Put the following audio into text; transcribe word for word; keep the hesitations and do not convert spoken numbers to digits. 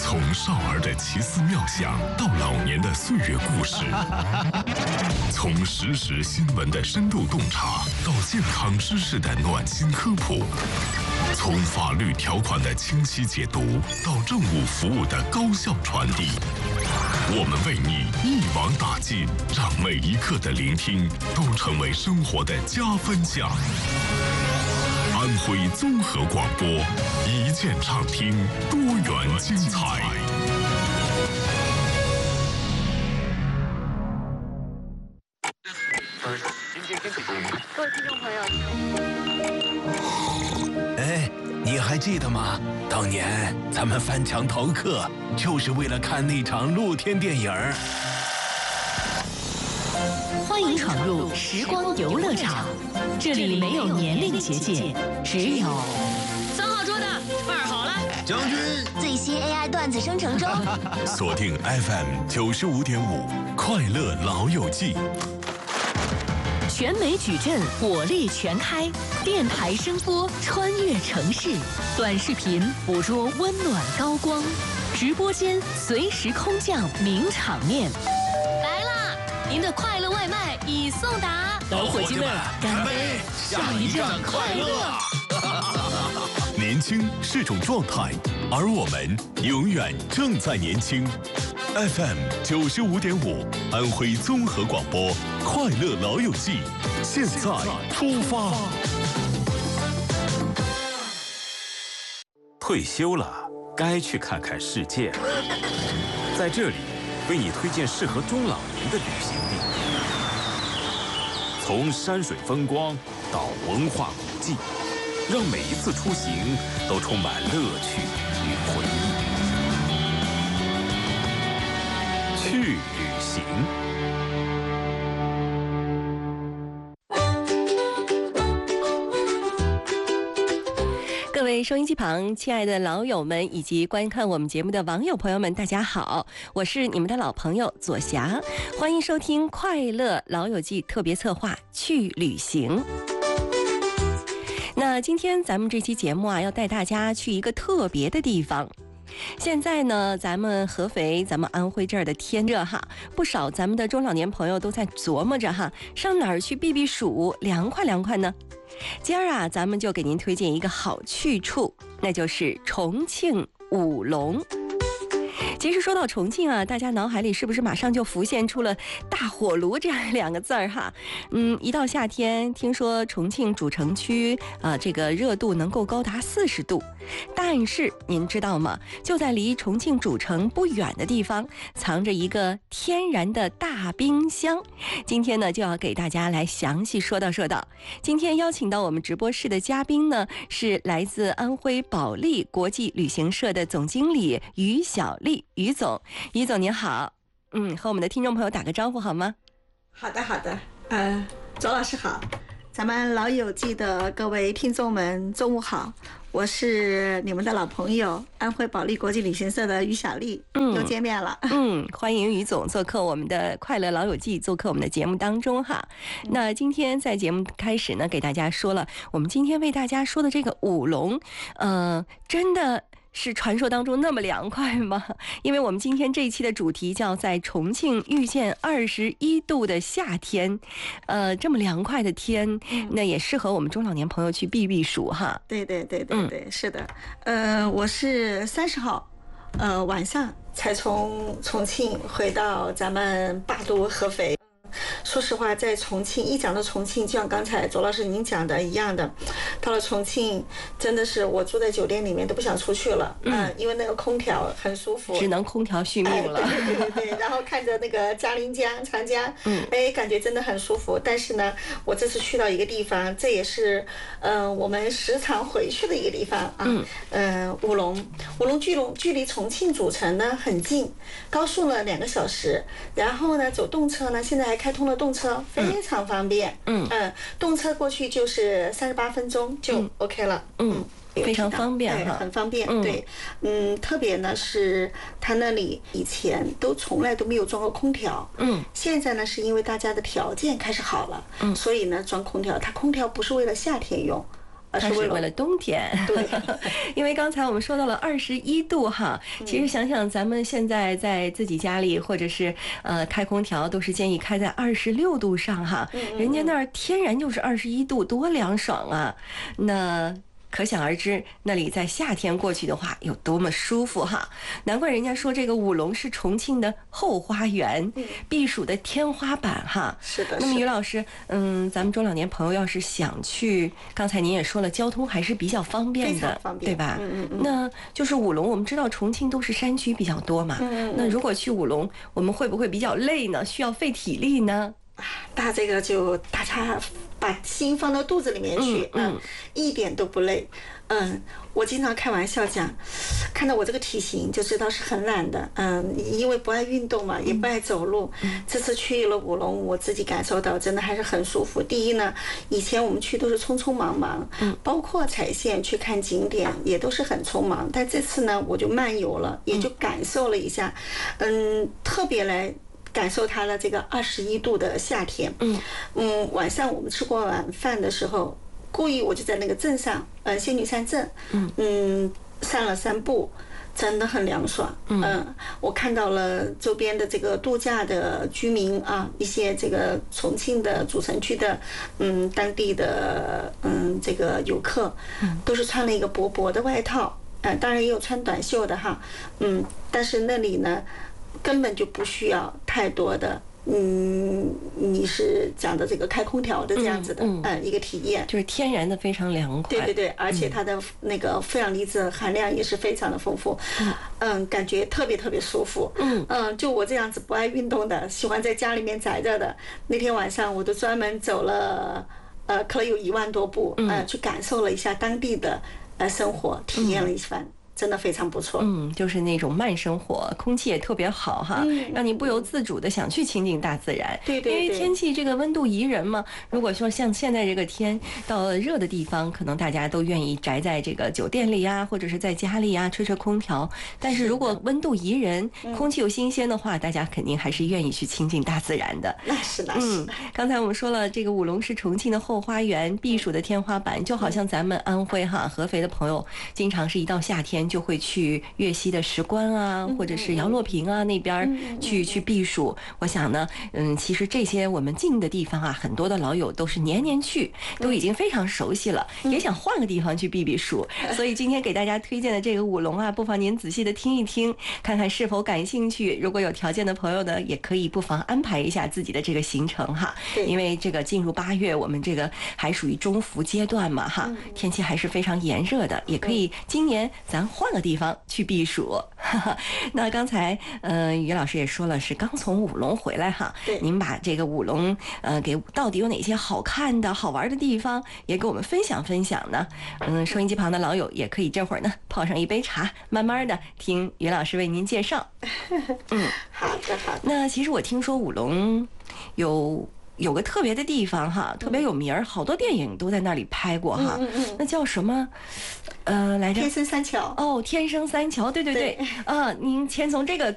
从少儿的奇思妙想到老年的岁月故事，从实时新闻的深度洞察到健康知识的暖心科普，从法律条款的清晰解读到政务服务的高效传递，我们为你一网打尽，让每一刻的聆听都成为生活的加分项。安徽综合广播，一键畅听，多元精彩。 各位听众朋友， 哎，你还记得吗？当年咱们翻墙逃课，就是为了看那场露天电影。 欢迎闯入时光游乐场，这里没有年龄结界，只有三号桌的办好了， 将军最新 A I 段子生成中。 锁定 F M 九十五点五，快乐老友记。 全美矩阵火力全开，电台声波穿越城市，短视频捕捉温暖高光，直播间随时空降名场面。 来啦！您的快乐外卖已送达， 老伙计们，干杯！下一站快乐！ 年轻是种状态，而我们永远正在年轻。F M 九十五点五，安徽综合广播，快乐老友记，现在出发。 退休了，该去看看世界了。在这里，为你推荐适合中老年的旅行地，从山水风光到文化古迹，让每一次出行都充满乐趣与回忆。去旅行。 各位收音机旁亲爱的老友们以及观看我们节目的网友朋友们，大家好，我是你们的老朋友左霞，欢迎收听快乐老友记特别策划去旅行。那今天咱们这期节目啊，要带大家去一个特别的地方。现在呢，咱们合肥，咱们安徽这儿的天热哈，不少咱们的中老年朋友都在琢磨着哈，上哪儿去避避暑，凉快凉快呢？今儿啊，咱们就给您推荐一个好去处，那就是重庆武隆。其实说到重庆啊，大家脑海里是不是马上就浮现出了大火炉这样两个字儿哈？嗯，一到夏天，听说重庆主城区啊、呃，这个热度能够高达四十度。但是您知道吗？就在离重庆主城不远的地方，藏着一个天然的大冰箱。今天呢，就要给大家来详细说道说道。今天邀请到我们直播室的嘉宾呢，是来自安徽保利国际旅行社的总经理于小丽。于总，于总您好，嗯，和我们的听众朋友打个招呼好吗？ 好的，好的，呃，左老师好，咱们老友记的各位听众们，中午好，我是你们的老朋友安徽保利国际旅行社的于小丽，嗯，又见面了， 嗯，欢迎于总做客我们的快乐老友记，做客我们的节目当中哈。嗯、那今天在节目开始呢，给大家说了，我们今天为大家说的这个武隆，呃，真的是传说当中那么凉快吗？因为我们今天这一期的主题叫在重庆遇见二十一度的夏天，呃，这么凉快的天，那也适合我们中老年朋友去避避暑哈。 对对对对对，嗯、是的，呃，我是三十号，呃，晚上才从重庆回到咱们霸都合肥。说实话，在重庆一讲到重庆，就像刚才左老师您讲的一样的，到了重庆真的是我住在酒店里面都不想出去了，嗯、呃，因为那个空调很舒服， 只能空调续命了。 哎、对对对对，然后看着那个嘉陵江、长江，嗯，哎，感觉真的很舒服。但是呢，我这次去到一个地方，这也是嗯、呃、我们时常回去的一个地方啊，嗯，呃，武隆，武隆距隆距离重庆主城呢很近，高速呢两个小时，然后呢走动车呢现在还开通了动车，非常方便。嗯嗯，动车过去就是三十八分钟就 OK 了。嗯。嗯非常方便哈， 很方便。嗯、对，嗯，特别呢是他那里以前都从来都没有装过空调，嗯，现在呢是因为大家的条件开始好了，嗯，所以呢装空调，它空调不是为了夏天用， 而是为了冬天。 对， 因为刚才我们说到了二十一度哈，其实想想咱们现在在自己家里或者是呃开空调，都是建议开在二十六度上哈，人家那儿天然就是二十一度，多凉爽啊！那可想而知，那里在夏天过去的话有多么舒服哈！难怪人家说这个武隆是重庆的后花园，避暑的天花板哈。 是的。 那么于老师，嗯，咱们中老年朋友要是想去，刚才您也说了，交通还是比较方便的， 方便， 对吧？ 嗯嗯嗯。 那就是武隆，我们知道重庆都是山区比较多嘛，嗯嗯。那如果去武隆，我们会不会比较累呢？需要费体力呢？ 那这个就大家把心放到肚子里面去，嗯，嗯一点都不累。嗯，我经常开玩笑讲，看到我这个体型就知道是很懒的。嗯，因为不爱运动嘛，也不爱走路。嗯、这次去了武隆，我自己感受到真的还是很舒服。第一呢，以前我们去都是匆匆忙忙，嗯，包括踩线去看景点也都是很匆忙。但这次呢，我就漫游了，也就感受了一下，嗯，特别来。感受它的这个二十一度的夏天，嗯嗯，晚上我们吃过晚饭的时候，故意我就在那个镇上，呃，仙女山镇，嗯嗯，散了散步，真的很凉爽，嗯、呃，我看到了周边的这个度假的居民啊，一些这个重庆的主城区的，嗯，当地的嗯这个游客，都是穿了一个薄薄的外套，呃，当然也有穿短袖的哈，嗯，但是那里呢。根本就不需要太多的，嗯，你是讲的这个开空调的这样子的，嗯，嗯一个体验， 就是天然的非常凉快。 对对对，而且它的那个负氧离子含量也是非常的丰富，嗯，嗯感觉特别特别舒服。嗯嗯，就我这样子不爱运动的，喜欢在家里面宅着的，那天晚上我都专门走了，呃，可能有一万多步，呃，去感受了一下当地的呃生活，体验了一番。真的非常不错， 嗯，就是那种慢生活，空气也特别好哈，嗯、让你不由自主的想去亲近大自然。 对对对， 因为天气这个温度宜人嘛。如果说像现在这个天，到热的地方，可能大家都愿意宅在这个酒店里啊，或者是在家里啊，吹吹空调。但是如果温度宜人，空气又新鲜的话，大家肯定还是愿意去亲近大自然的。 那是那是。嗯， 刚才我们说了，这个武隆是重庆的后花园，避暑的天花板，就好像咱们安徽哈合肥的朋友，经常是一到夏天。就会去粤西的石关啊，或者是杨洛坪啊那边去去避暑。我想呢，嗯，其实这些我们近的地方啊，很多的老友都是年年去，都已经非常熟悉了，也想换个地方去避避暑。所以今天给大家推荐的这个武隆啊，不妨您仔细的听一听，看看是否感兴趣。如果有条件的朋友呢，也可以不妨安排一下自己的这个行程哈。因为这个进入八月，我们这个还属于中伏阶段嘛哈，天气还是非常炎热的，也可以今年咱换个地方去避暑。那刚才呃于老师也说了，是刚从武隆回来哈，您把这个武隆呃给到底有哪些好看的好玩的地方也给我们分享分享呢？嗯，收音机旁的老友也可以这会儿呢泡上一杯茶，慢慢的听于老师为您介绍。 嗯，好的好的。 那其实我听说武隆有有个特别的地方哈，特别有名儿，好多电影都在那里拍过哈。嗯嗯嗯，那叫什么？呃，来着？ 天生三桥。 哦，天生三桥，对对对。啊，您先从这个